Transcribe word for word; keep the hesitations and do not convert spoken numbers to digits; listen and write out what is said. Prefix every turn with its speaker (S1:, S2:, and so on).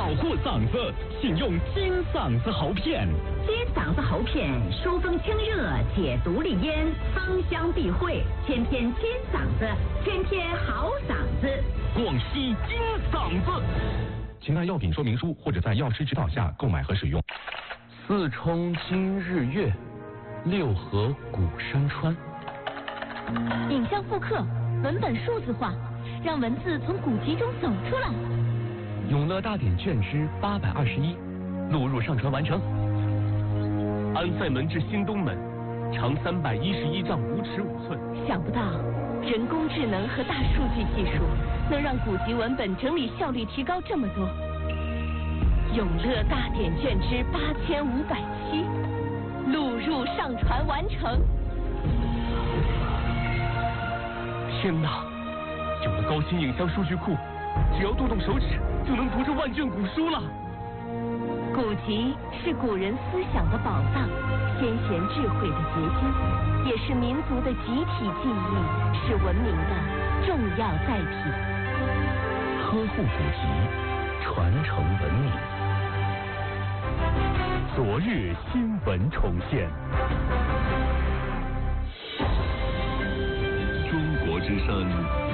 S1: 保护嗓子，请用金嗓子喉片。
S2: 金嗓子喉片疏风清热，解毒利咽，芳香避秽，天天金嗓子，天天好嗓子。
S1: 广西金嗓子。请按药品说明书或者在药师指导下购买和使用。
S3: 四冲今日月，六合古山川。
S4: 影像复刻，文本数字化，让文字从古籍中走出来。
S3: 永乐大典卷之八百二十一，录入上传完成。安塞门至新东门，长三百一十一丈五尺五寸。
S4: 想不到人工智能和大数据技术能让古籍文本整理效率提高这么多。永乐大典卷之八千五百七，录入上传完成。
S3: 天哪！有了高新影像数据库，只要动动手指就能读这万卷古书了。
S4: 古籍是古人思想的宝藏，先贤智慧的结晶，也是民族的集体记忆，是文明的重要载体。
S3: 呵护古籍，传承文明。
S1: 昨日新闻重现。
S5: 中国之声